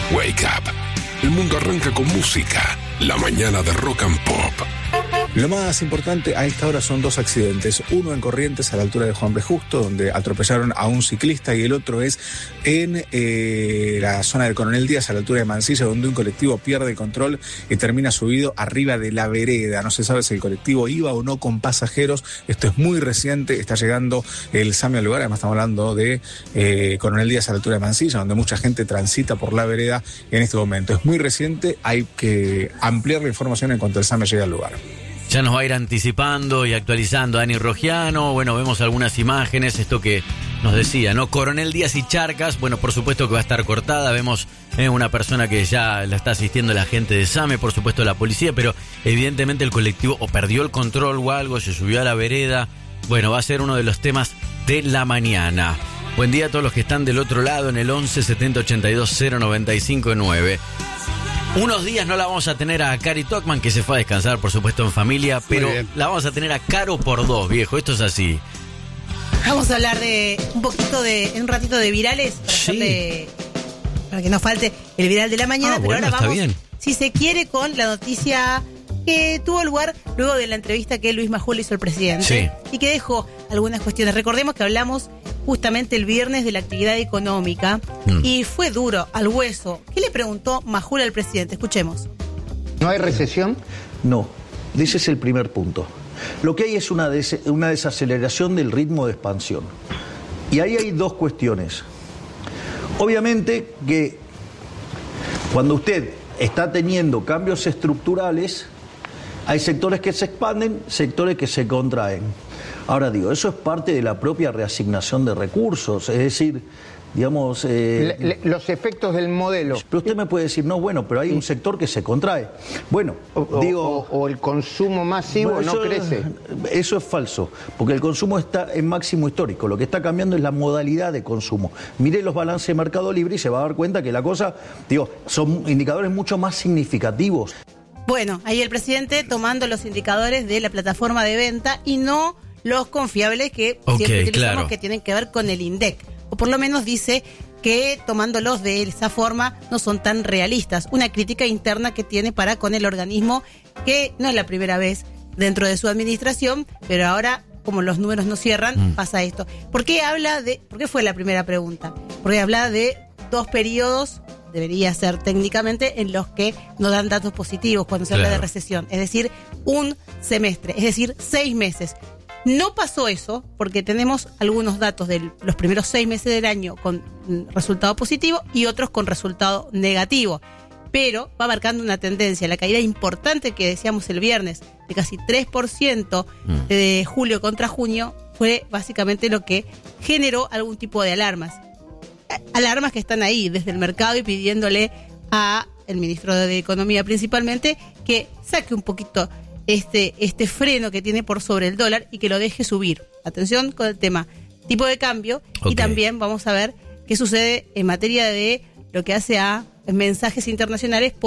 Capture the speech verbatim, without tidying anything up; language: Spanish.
Wake Up. El mundo arranca con música. La mañana de Rock and Pop. Lo más importante a esta hora son dos accidentes. Uno en Corrientes, a la altura de Juan B. Justo, donde atropellaron a un ciclista, y el otro es en eh, la zona del Coronel Díaz, a la altura de Mansilla, donde un colectivo pierde el control y termina subido arriba de la vereda. No se sabe si el colectivo iba o no con pasajeros. Esto es muy reciente. Está llegando el SAME al lugar. Además estamos hablando de eh, Coronel Díaz, a la altura de Mansilla, donde mucha gente transita por la vereda en este momento. Es muy reciente. Hay que ampliar la información en cuanto el SAME llegue al lugar. Ya nos va a ir anticipando y actualizando Dani Rogiano. Bueno, vemos algunas imágenes, esto que nos decía, ¿no? Coronel Díaz y Charcas, bueno, por supuesto que va a estar cortada. Vemos eh, una persona que ya la está asistiendo la gente de SAME, por supuesto la policía, pero evidentemente el colectivo o perdió el control o algo, se subió a la vereda. Bueno, va a ser uno de los temas de la mañana. Buen día a todos los que están del otro lado en el once setenta ochenta y dos cero noventa y cinco nueve. Unos días no la vamos a tener a Cari Tocman, que se fue a descansar, por supuesto, en familia, pero la vamos a tener a Caro por dos, viejo. Esto es así. Vamos a hablar de un poquito de, en un ratito de virales, para, sí. hacerle, para que no falte el viral de la mañana, Ah, pero bueno, ahora está vamos, bien. si se quiere, con la noticia que tuvo lugar luego de la entrevista que Luis Majul hizo al presidente, sí. y que dejó algunas cuestiones. Recordemos que hablamos justamente el viernes de la actividad económica, mm. y fue duro, al hueso. ¿Qué le preguntó Majul al presidente? Escuchemos. ¿No hay recesión? No, ese es el primer punto. Lo que hay es una, des- una desaceleración del ritmo de expansión. Y ahí hay dos cuestiones. Obviamente que cuando usted está teniendo cambios estructurales, hay sectores que se expanden, sectores que se contraen. Ahora digo, eso es parte de la propia reasignación de recursos, es decir, digamos... Eh, le, le, los efectos del modelo. Pero usted me puede decir, no, bueno, pero hay un sector que se contrae. Bueno, o, digo... O, o el consumo masivo bueno, eso, no crece. Eso es falso, porque el consumo está en máximo histórico. Lo que está cambiando es la modalidad de consumo. Mire los balances de Mercado Libre y se va a dar cuenta que la cosa, digo, son indicadores mucho más significativos. Bueno, ahí el presidente tomando los indicadores de la plataforma de venta y no los confiables que okay, siempre utilizamos, claro. que tienen que ver con el INDEC. O por lo menos dice que tomándolos de esa forma no son tan realistas. Una crítica interna que tiene para con el organismo, que no es la primera vez dentro de su administración, pero ahora, como los números no cierran, mm. pasa esto. ¿Por qué habla de...? ¿Por qué fue la primera pregunta? Porque habla de dos periodos, debería ser técnicamente, en los que no dan datos positivos cuando se claro. habla de recesión. Es decir, un semestre, es decir, seis meses. No pasó eso porque tenemos algunos datos de los primeros seis meses del año con resultado positivo y otros con resultado negativo. Pero va marcando una tendencia. La caída importante que decíamos el viernes, de casi tres por ciento de julio contra junio, fue básicamente lo que generó algún tipo de alarmas. Alarmas que están ahí desde el mercado y pidiéndole a el ministro de Economía principalmente que saque un poquito este, este freno que tiene por sobre el dólar y que lo deje subir. Atención con el tema tipo de cambio, okay. Y también vamos a ver qué sucede en materia de lo que hace a mensajes internacionales.